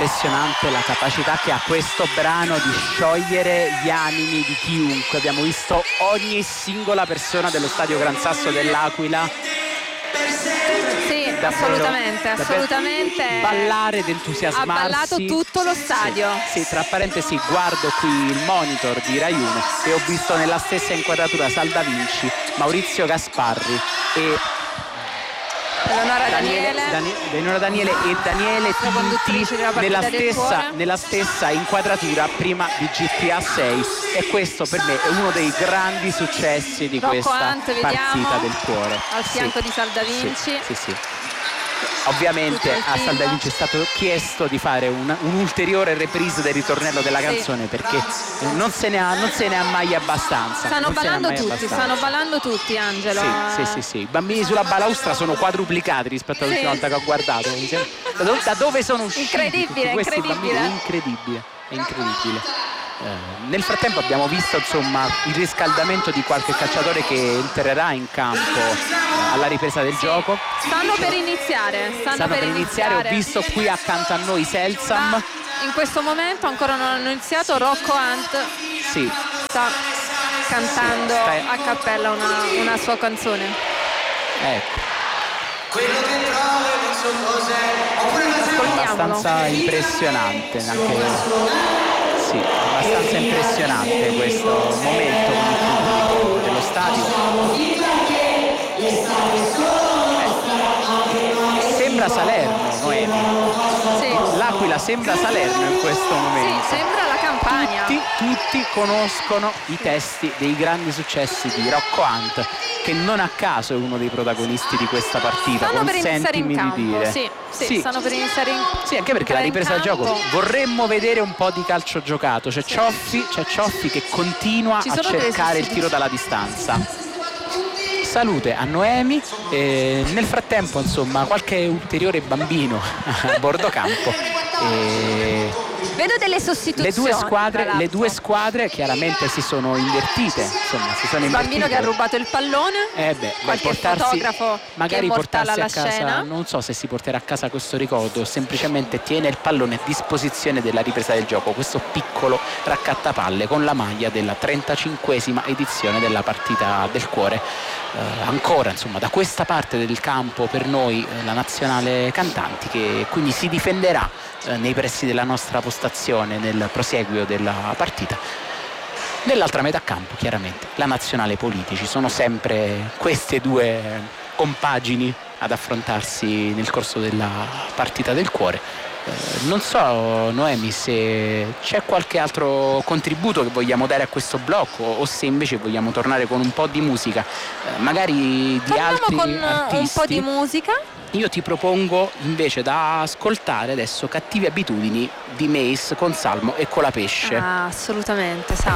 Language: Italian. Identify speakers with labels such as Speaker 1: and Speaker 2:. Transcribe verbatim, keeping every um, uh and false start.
Speaker 1: impressionante la capacità che ha questo brano di sciogliere gli animi di chiunque. Abbiamo visto ogni singola persona dello stadio Gran Sasso dell'Aquila.
Speaker 2: Sì,
Speaker 1: Davvero,
Speaker 2: assolutamente, assolutamente.
Speaker 1: Ballare ed entusiasmarsi.
Speaker 2: Ha ballato tutto lo stadio.
Speaker 1: Sì, sì, tra parentesi guardo qui il monitor di Rai uno e ho visto nella stessa inquadratura Salda Vinci, Maurizio Gasparri e
Speaker 2: Eleonora
Speaker 1: Daniele,
Speaker 2: Daniele,
Speaker 1: Dani, Eleonora Daniele e Daniele Tinti nella stessa, nella stessa inquadratura prima di G T A sei, e questo per me è uno dei grandi successi di
Speaker 2: Rocco
Speaker 1: questa
Speaker 2: Hunt,
Speaker 1: partita
Speaker 2: vediamo,
Speaker 1: del cuore
Speaker 2: al fianco
Speaker 1: sì,
Speaker 2: di Salda Vinci.
Speaker 1: sì, sì, sì. Ovviamente a Salda Vinci è stato chiesto di fare un, un'ulteriore reprise del ritornello della canzone, sì, perché non se ne ha, non se ne ha mai abbastanza.
Speaker 2: Stanno ballando tutti,
Speaker 1: abbastanza.
Speaker 2: stanno ballando tutti, Angelo.
Speaker 1: Sì, sì, sì, sì. I bambini sulla balaustra sono quadruplicati rispetto all'ultima sì. volta che ho guardato. Da, do, da dove sono usciti?
Speaker 2: Incredibile, incredibile.
Speaker 1: È incredibile, è incredibile. Eh, nel frattempo abbiamo visto insomma il riscaldamento di qualche calciatore che entrerà in campo eh, alla ripresa del sì. gioco.
Speaker 2: Stanno per iniziare, stanno,
Speaker 1: stanno per, per iniziare.
Speaker 2: iniziare.
Speaker 1: Ho visto qui accanto a noi Selsam.
Speaker 2: Ma in questo momento ancora non hanno iniziato. Rocco Hunt
Speaker 1: sì.
Speaker 2: sta cantando sì, stai... a cappella una, una sua canzone.
Speaker 1: Ecco.
Speaker 2: Ascoltiamolo.
Speaker 1: Abbastanza impressionante anche. Sì, abbastanza impressionante questo momento con il pubblico dello stadio. Eh, sembra Salerno, Noemi.
Speaker 2: Sì.
Speaker 1: L'Aquila sembra Salerno in questo momento.
Speaker 2: Sì, sembra la Campania.
Speaker 1: Tutti, tutti conoscono i testi dei grandi successi di Rocco Hunt, che non a caso è uno dei protagonisti di questa partita.
Speaker 2: Stanno per iniziare in campo,
Speaker 1: di dire.
Speaker 2: Sì, sì,
Speaker 1: sì,
Speaker 2: stanno per iniziare in
Speaker 1: Sì, anche perché la ripresa del gioco vorremmo vedere un po' di calcio giocato. C'è sì. Cioffi, c'è Cioffi che continua a cercare il tiro dalla distanza. Salute a Noemi. E nel frattempo, insomma, qualche ulteriore bambino a bordo campo. E
Speaker 2: vedo delle sostituzioni.
Speaker 1: Le due squadre, le due squadre chiaramente si sono invertite. Insomma, si sono
Speaker 2: il
Speaker 1: invertite.
Speaker 2: bambino che ha rubato il pallone.
Speaker 1: Eh beh,
Speaker 2: qualche
Speaker 1: portarsi,
Speaker 2: fotografo
Speaker 1: magari
Speaker 2: che portarsi
Speaker 1: portarsi a
Speaker 2: alla
Speaker 1: casa,
Speaker 2: scena.
Speaker 1: non so se si porterà a casa questo ricordo, semplicemente tiene il pallone a disposizione della ripresa del gioco, questo piccolo raccattapalle con la maglia della trentacinquesima edizione della partita del cuore. Eh, ancora insomma da questa parte del campo per noi eh, la nazionale cantanti, che quindi si difenderà eh, nei pressi della nostra postazione nel proseguio della partita. Nell'altra metà campo chiaramente la nazionale politici, sono sempre queste due compagini ad affrontarsi nel corso della partita del cuore. Eh, non so Noemi se c'è qualche altro contributo che vogliamo dare a questo blocco o se invece vogliamo tornare con un po' di musica, eh, magari di
Speaker 2: Torniamo
Speaker 1: altri
Speaker 2: con
Speaker 1: artisti.
Speaker 2: Un po' di musica.
Speaker 1: Io ti propongo invece da ascoltare adesso Cattive abitudini di Mace con Salmo e Colapesce.
Speaker 2: Ah, assolutamente, Salmo.